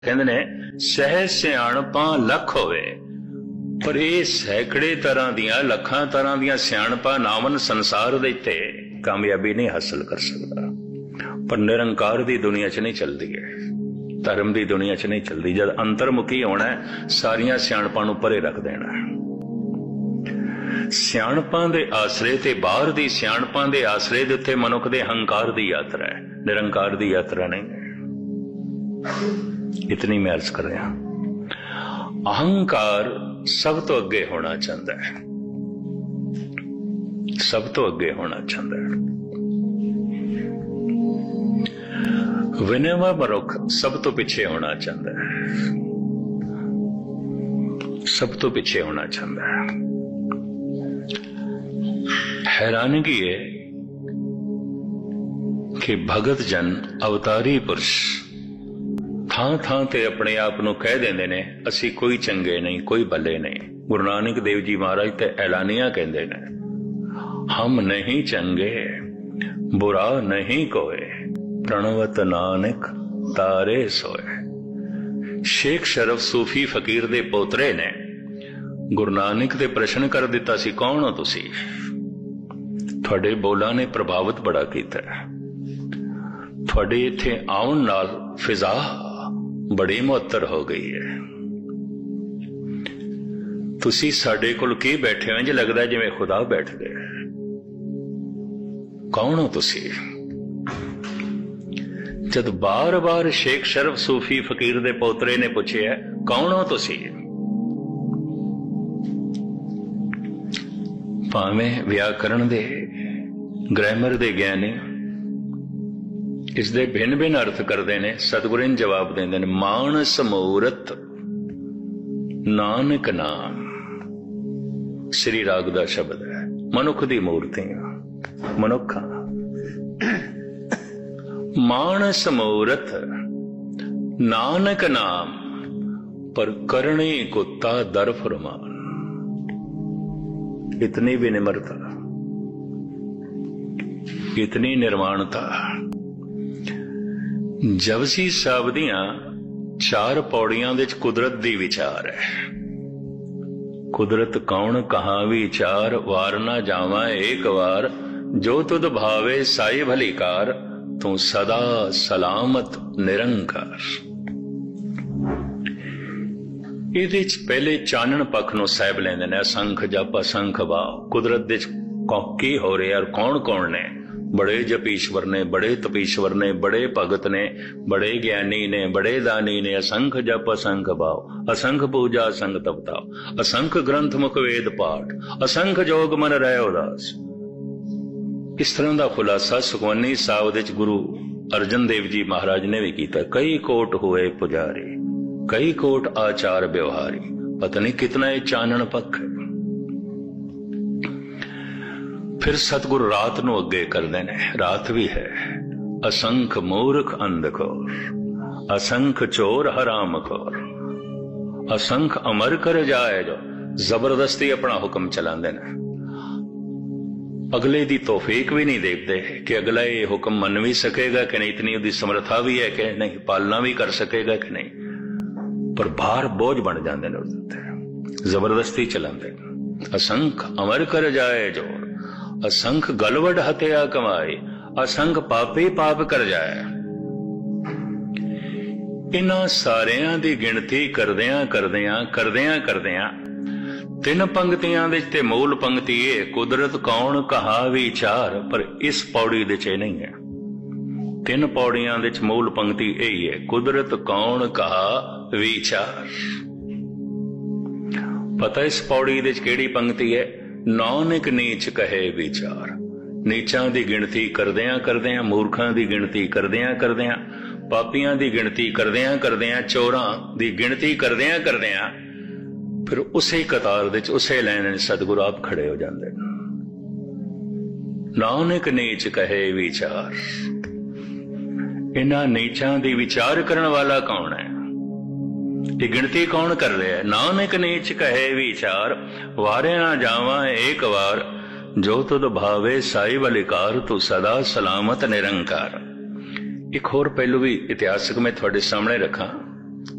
ਕਹਿੰਦੇ ਨੇ ਸਹਿ ਸਿਆਣਪਾਂ ਲੱਖ ਹੋਵੇ, ਪਰ ਇਹ ਸੈਂਕੜੇ ਤਰ੍ਹਾਂ ਦੀਆਂ ਲੱਖਾਂ ਤਰ੍ਹਾਂ ਦੀਆਂ ਸਿਆਣਪਾਂ ਨਾਮਨ ਸੰਸਾਰ ਦੇ ਉੱਤੇ ਕਾਮਯਾਬੀ ਨਹੀਂ ਹਾਸਲ ਕਰ ਸਕਦਾ। ਪਰ ਨਿਰੰਕਾਰ ਦੀ ਦੁਨੀਆ 'ਚ ਨਹੀਂ ਚੱਲਦੀ ਹੈ, ਧਰਮ ਦੀ ਦੁਨੀਆ 'ਚ ਨਹੀਂ ਚੱਲਦੀ। ਜਦ ਅੰਤਰਮੁਖੀ ਹੋਣਾ ਸਾਰੀਆਂ ਸਿਆਣਪਾਂ ਨੂੰ ਪਰੇ ਰੱਖ ਦੇਣਾ। ਸਿਆਣਪਾਂ ਦੇ ਆਸਰੇ ਤੇ ਬਾਹਰ ਦੀ ਸਿਆਣਪਾਂ ਦੇ ਆਸਰੇ ਦੇ ਉੱਤੇ ਮਨੁੱਖ ਦੇ ਹੰਕਾਰ ਦੀ ਯਾਤਰਾ ਹੈ, ਨਿਰੰਕਾਰ ਦੀ ਯਾਤਰਾ ਨਹੀਂ ਹੈ। इतनी मैं अर्ज कर रहा। अहंकार सब तो अगे होना चाहता है, सब तो अगे होना चाहता है। विनयवा मनुख सब तो पीछे होना चाहता है, सब तो पीछे होना चाहता है। हैरानगी है कि भगत जन अवतारी पुरुष ਥਾਂ ਥਾਂ ਤੇ ਆਪਣੇ ਆਪ ਨੂੰ ਕਹਿ ਦਿੰਦੇ ਨੇ ਅਸੀਂ ਕੋਈ ਚੰਗੇ ਨਹੀਂ, ਕੋਈ ਭਲੇ ਨਹੀਂ। ਗੁਰੂ ਨਾਨਕ ਦੇਵ ਜੀ ਮਹਾਰਾਜ ਤੇ ਐਲਾਨੀਆਂ ਕਹਿੰਦੇ ਨੇ ਹਮ ਨਹੀਂ ਚੰਗੇ ਬੁਰਾ ਨਹੀਂ ਕੋਏ, ਪ੍ਰਣਵਤ ਨਾਨਕ ਤਾਰੇ ਸੋਏ। ਸ਼ੇਖ ਸ਼ਰਫ ਸੂਫੀ ਫਕੀਰ ਦੇ ਪੋਤਰੇ ਨੇ ਗੁਰੂ ਨਾਨਕ ਦੇ ਪ੍ਰਸ਼ਨ ਕਰ ਦਿੱਤਾ ਸੀ ਕੌਣ ਹੋ ਤੁਸੀਂ? ਤੁਹਾਡੇ ਬੋਲਾਂ ਨੇ ਪ੍ਰਭਾਵਿਤ ਬੜਾ ਕੀਤਾ, ਤੁਹਾਡੇ ਇੱਥੇ ਆਉਣ ਨਾਲ ਫਿਜ਼ਾ बड़ी मुअत्तर हो गई है। तुसी साडे कोल की बैठे हो, इंज लगदा जिवें खुदा बैठ गए। कौन हो तुसी? जद बार बार शेख शरफ सूफी फकीर दे पोतरे ने पूछिया कौन हो तुसी, भावें व्याकरण दे ग्रामर दे ज्ञानी इसके भिन्न भिन्न अर्थ करते हैं, सतगुरु ने जवाब देंगे ने मानस मूरत नानक नाम। श्री राग का शब्द है, मनुख की मूर्तियां मनुख मानस मूरत नानक नाम, पर करणी कुत्ता दर फरमान। इतनी विनिम्रता, इतनी निर्माणता। जपजी साहब दियां 4 पौड़ियां दे कुदरत दी विचार है। कुदरत कौन कहाँ विचार, वार ना जावा एक वार, जो तुद भावे साई भलीकार, तू सदा सलामत निरंकार। इहदे च पहले चानन पख नूं साहिब लैंदे ने, असंख जप असंख भाव। कुदरत दे की हो रहा और कौन कौन ने? बड़े जपीश्वर ने, बड़े तपीश्वर ने, बड़े भगत ने, बड़े ज्ञानी ने, बड़े दानी ने। असंख जप असंख भाव, असंख पूजा असंख तपताव, असंख ग्रंथ मुख वेद पाठ, असंख जोग मन रहे उदास। इस तरह का खुलासा सुखमनी साहब दे गुरु अर्जन देव जी महाराज ने भी किया। कई कोट हुए पुजारी, कई कोट आचार व्यवहारी। पता नहीं कितना ये चानन पख है। फिर सतगुरु रात नूं अगे करदे ने, रात भी है। असंख मूर्ख अंधखोर, असंख चोर हराम खोर, असंख अमर कर जाए जो जबरदस्ती अपना हुक्म चलांदे ने। अगले दी तौफीक भी नहीं देखते कि अगला ये हुक्म मन भी सकेगा कि नहीं, इतनी उसकी समर्था भी है कि नहीं, पालना भी कर सकेगा कि नहीं। पर भार बोझ बन जाते हैं, उसते जबरदस्ती चलाते। असंख अमर कर जाए जो, असंख गलवड हत्या कमाए, असंख पापी पाप कर जाए। इन्हां सारियां दी गिणती करदियां करदियां करदियां करदियां 3 पंक्तियां दे ते मूल पंक्ति ये कुदरत कौन कहा विचार, पर इस पौड़ी दे च नहीं है। 3 पौड़ियां दे च मूल पंक्ति यही है, कुदरत कौन कहा विचार। पता इस पौड़ी दे च केड़ी पंक्ति है? नानक नीच कहे विचार। नीचां दी गिणती करदियां करदियां, मूर्खां दी गिणती करदियां करदियां, पापियां दी गिणती करदियां करदियां, चोरां दी गिणती करदियां करदियां, फिर उसे कतार दे उसे लाइन सतगुरु आप खड़े हो जाते। नानक नीच कहे विचार। इन्हां नीचां दी विचार करने वाला कौन है? ये गिनती कौन कर रहा है? नानक नीच कहे विचार, वारे ना जावा एक वार, जो तुद भावे साई बलिकार, तू सदा सलामत निरंकार। एक होर पहलू भी इतिहासक मैं थोड़े सामने रखा।